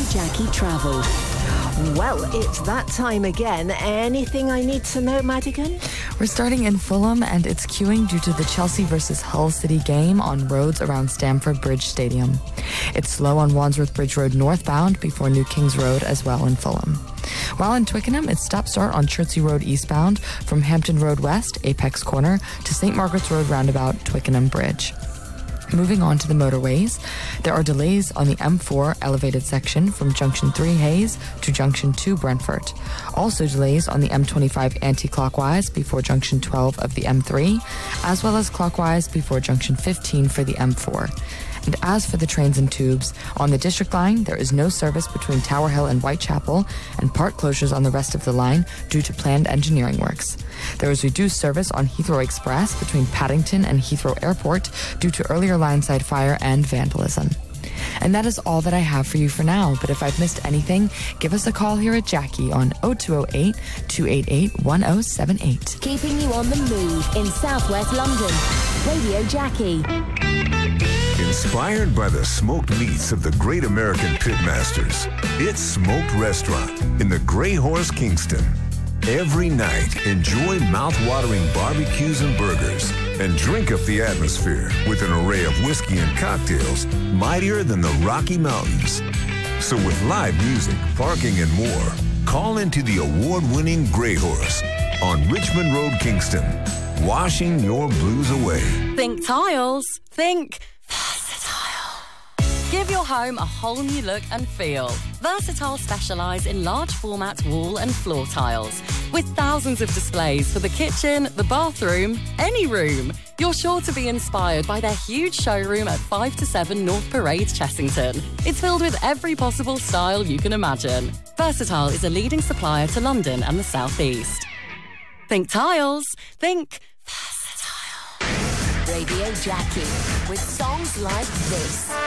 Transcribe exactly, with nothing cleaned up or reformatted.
Jackie Travel. Well, it's that time again. Anything I need to know, Madigan? We're starting in Fulham, and it's queuing due to the Chelsea versus Hull City game on roads around Stamford Bridge Stadium. It's slow on Wandsworth Bridge Road northbound before New Kings Road as well in Fulham. While in Twickenham, it's stop-start on Chertsey Road eastbound from Hampton Road West, Apex Corner, to Saint Margaret's Road roundabout, Twickenham Bridge. Moving on to the motorways, there are delays on the M four elevated section from Junction three Hayes to Junction two Brentford. Also delays on the M twenty-five anti-clockwise before Junction twelve of the M three, as well as clockwise before Junction fifteen for the M four. And as for the trains and tubes, on the District Line, there is no service between Tower Hill and Whitechapel, and part closures on the rest of the line due to planned engineering works. There is reduced service on Heathrow Express between Paddington and Heathrow Airport due to earlier lineside fire and vandalism. And that is all that I have for you for now, but if I've missed anything, give us a call here at Jackie on oh two oh eight, two eight eight, one oh seven eight. Keeping you on the move in southwest London. Radio Jackie. Inspired by the smoked meats of the great American pitmasters, it's Smoked Restaurant in the Grey Horse, Kingston. Every night, enjoy mouth-watering barbecues and burgers, and drink up the atmosphere with an array of whiskey and cocktails mightier than the Rocky Mountains. So with live music, parking, and more, call into the award-winning Grey Horse on Richmond Road, Kingston, washing your blues away. Think tiles. Think Versatile. Give your home a whole new look and feel. Versatile specialise in large format wall and floor tiles with thousands of displays for the kitchen, the bathroom, any room. You're sure to be inspired by their huge showroom at five to seven North Parade, Chessington. It's filled with every possible style you can imagine. Versatile is a leading supplier to London and the South East. Think tiles. Think Versatile. Radio Jackie with songs like this.